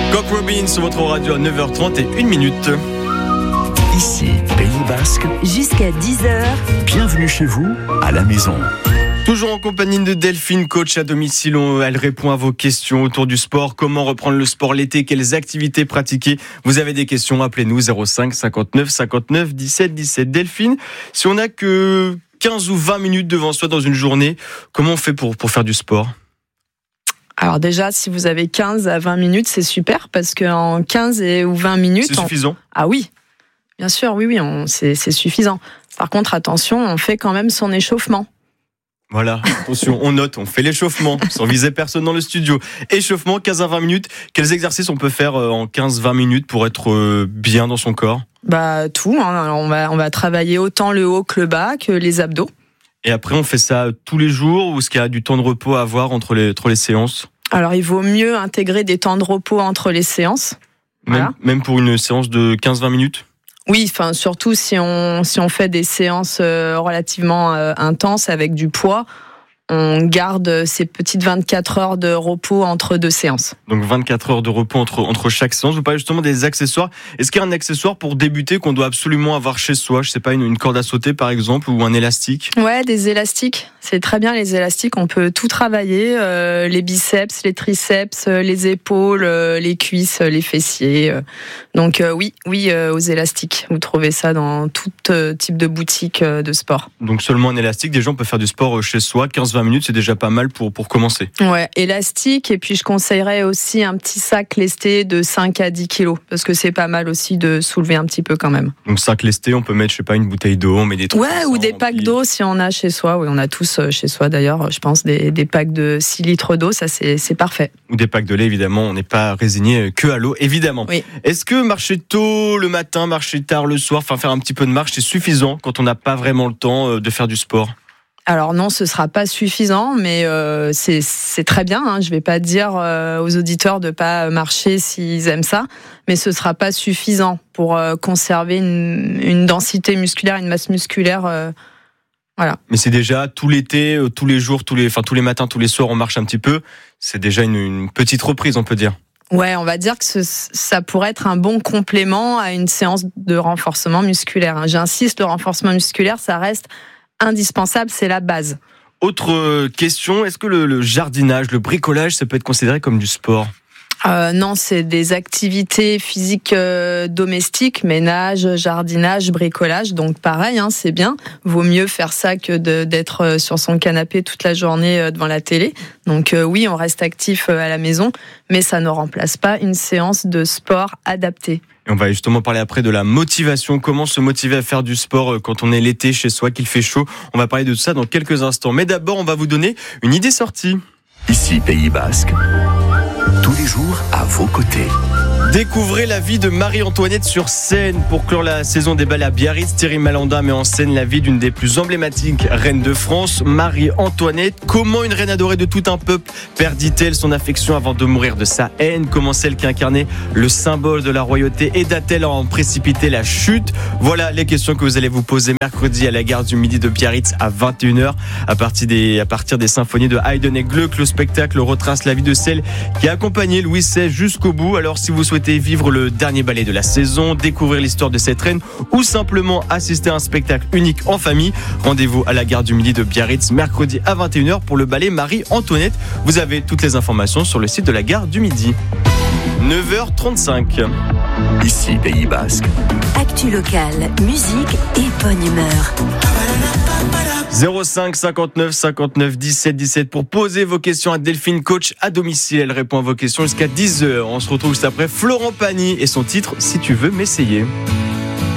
Coq Robin sur votre radio à 9h30 et 1 minute. Ici, Pays Basque. Jusqu'à 10h. Bienvenue chez vous, à la maison. Toujours en compagnie de Delphine, coach à domicile. Elle répond à vos questions autour du sport. Comment reprendre le sport l'été? Quelles activités pratiquer? Vous avez des questions? Appelez-nous 05 59 59 17 17. Delphine, si on n'a que 15 ou 20 minutes devant soi dans une journée, comment on fait pour faire du sport? Alors déjà, si vous avez 15 à 20 minutes, c'est super parce qu'en 15 ou 20 minutes... C'est suffisant? Ah oui, bien sûr, oui, c'est suffisant. Par contre, attention, on fait quand même son échauffement. Voilà, attention, on note, on fait l'échauffement, sans viser personne dans le studio. Échauffement, 15 à 20 minutes. Quels exercices on peut faire en 15-20 minutes pour être bien dans son corps? Tout, hein. Alors, on va travailler autant le haut que le bas, que les abdos. Et après, on fait ça tous les jours ou est-ce qu'il y a du temps de repos à avoir entre les séances? Alors, il vaut mieux intégrer des temps de repos entre les séances. Voilà. Même pour une séance de 15-20 minutes? Oui, enfin surtout si on fait des séances relativement intenses avec du poids, on garde ces petites 24 heures de repos entre deux séances. Donc 24 heures de repos entre chaque séance. Vous parlez justement des accessoires. Est-ce qu'il y a un accessoire pour débuter qu'on doit absolument avoir chez soi? Je sais pas, une corde à sauter par exemple ou un élastique? Ouais, des élastiques. C'est très bien les élastiques. On peut tout travailler, les biceps, les triceps, les épaules, les cuisses, les fessiers. Donc oui, aux élastiques. Vous trouvez ça dans tout type de boutique de sport. Donc seulement un élastique. Déjà, on peut faire du sport chez soi. 15-20 minutes, c'est déjà pas mal pour commencer. Ouais, élastique. Et puis je conseillerais aussi un petit sac lesté de 5 à 10 kilos. Parce que c'est pas mal aussi de soulever un petit peu quand même. Donc sac lesté, on peut mettre, je sais pas, une bouteille d'eau, on met des trucs. Ouais, ou des packs d'eau si on a chez soi. Oui, on a tous chez soi d'ailleurs, je pense, des packs de 6 litres d'eau, ça c'est parfait. Ou des packs de lait, évidemment, on n'est pas résigné que à l'eau, évidemment. Oui. Est-ce que marcher tôt le matin, marcher tard le soir, faire un petit peu de marche, c'est suffisant quand on n'a pas vraiment le temps de faire du sport? Alors non, ce sera pas suffisant, mais c'est très bien. Hein. Je vais pas dire aux auditeurs de pas marcher s'ils aiment ça, mais ce sera pas suffisant pour conserver une densité musculaire, une masse musculaire. Voilà. Mais c'est déjà tout l'été, tous les jours, tous les matins, tous les soirs, on marche un petit peu. C'est déjà une petite reprise, on peut dire. Ouais, on va dire que ça pourrait être un bon complément à une séance de renforcement musculaire. J'insiste, le renforcement musculaire, ça reste indispensable, c'est la base. Autre question, est-ce que le jardinage, le bricolage, ça peut être considéré comme du sport? Non, c'est des activités physiques domestiques, ménage, jardinage, bricolage. Donc pareil, hein, c'est bien. Vaut mieux faire ça que d'être sur son canapé toute la journée devant la télé. Donc oui, on reste actif à la maison, mais ça ne remplace pas une séance de sport adaptée. Et on va justement parler après de la motivation. Comment se motiver à faire du sport quand on est l'été chez soi, qu'il fait chaud. On va parler de tout ça dans quelques instants. Mais d'abord, on va vous donner une idée sortie. Ici, Pays Basque. Tous les jours à vos côtés. Découvrez la vie de Marie-Antoinette sur scène. Pour clore la saison des bals à Biarritz, Thierry Malandin met en scène la vie d'une des plus emblématiques reines de France, Marie-Antoinette. Comment une reine adorée de tout un peuple perdit-elle son affection avant de mourir de sa haine? Comment celle qui incarnait le symbole de la royauté aida-t-elle à en précipiter la chute? Voilà les questions que vous allez vous poser mercredi à la gare du Midi de Biarritz à 21h. À partir des symphonies de Haydn et Gluck, le spectacle retrace la vie de celle qui a accompagné Louis XVI jusqu'au bout. Alors si vous souhaitez vivre le dernier ballet de la saison, découvrir l'histoire de cette reine ou simplement assister à un spectacle unique en famille, rendez-vous à la gare du Midi de Biarritz mercredi à 21h pour le ballet Marie-Antoinette. Vous avez toutes les informations sur le site de la gare du Midi. 9h35. Ici, Pays Basque. Actu locale, musique et bonne humeur. 05 59 59 17 17 pour poser vos questions à Delphine, coach à domicile. Elle répond à vos questions jusqu'à 10h. On se retrouve juste après Florent Pagny et son titre « Si tu veux m'essayer ».